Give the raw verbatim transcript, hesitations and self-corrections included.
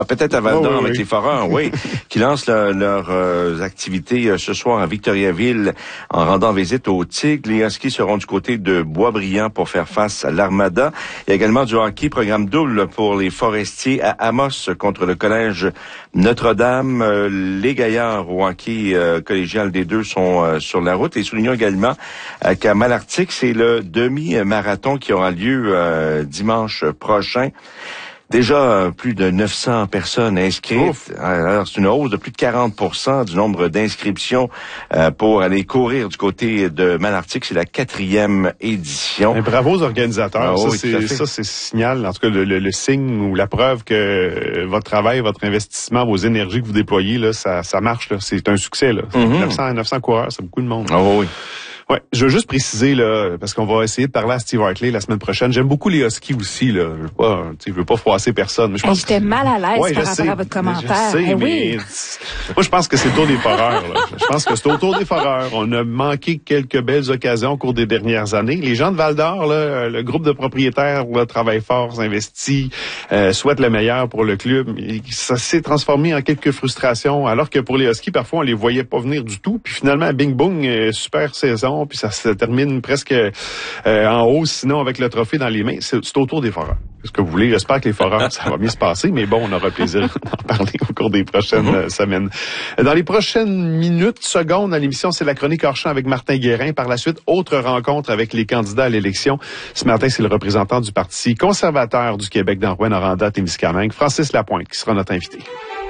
Peut-être à Val-d'Or oh, oui, avec oui. les Foreurs, oui, qui lancent leurs leur, euh, activités euh, ce soir à Victoriaville en rendant visite aux Tigres. Les Huskies seront du côté de Boisbriand pour faire face à l'Armada. Il y a également du hockey, programme double pour les Forestiers à Amos contre le Collège Notre-Dame. Euh, les Gaillards au hockey euh, collégial des deux sont euh, sur la route. Et soulignons également euh, qu'à Malartic, c'est le demi-marathon qui aura lieu euh, dimanche prochain. Déjà, plus de neuf cents personnes inscrites. Ouf. Alors, c'est une hausse de plus de quarante pour cent du nombre d'inscriptions euh, pour aller courir du côté de Malartic. C'est la quatrième édition. Mais bravo aux organisateurs. Ah, ça, oui, c'est, ça, c'est signal, en tout cas, le, le, le signe ou la preuve que votre travail, votre investissement, vos énergies que vous déployez, là, ça, ça marche. Là. C'est un succès. Là. Mm-hmm. neuf cents, neuf cents coureurs, c'est beaucoup de monde. Oh, oui. Ouais, je veux juste préciser là, parce qu'on va essayer de parler à Steve Hartley la semaine prochaine. J'aime beaucoup les Huskies aussi là. Je veux pas, tu sais, je veux pas froisser personne. Mais je hey, pense j'étais que... mal à l'aise ouais, par rapport sais, à votre commentaire. Je sais, hey, mais oui. moi je pense que c'est le tour des foreurs. Là. Je pense que c'est au tour des foreurs. On a manqué quelques belles occasions au cours des dernières années. Les gens de Val-d'Or, là, le groupe de propriétaires là, travaillent fort, s'investit, euh, souhaitent le meilleur pour le club. Et ça s'est transformé en quelques frustrations. Alors que pour les Huskies, parfois on les voyait pas venir du tout. Puis finalement, bing bong, euh, super saison. Puis ça se termine presque euh, en haut, sinon avec le trophée dans les mains. C'est, c'est au tour des foreurs. Qu'est-ce que vous voulez? J'espère que les foreurs, ça va mieux se passer, mais bon, on aura plaisir d'en parler au cours des prochaines mm-hmm. euh, semaines. Dans les prochaines minutes, secondes à l'émission, c'est la chronique hors champ avec Martin Guérin. Par la suite, autre rencontre avec les candidats à l'élection. Ce matin, c'est le représentant du Parti conservateur du Québec dans Rouyn-Noranda-Témiscamingue, Francis Lapointe, qui sera notre invité.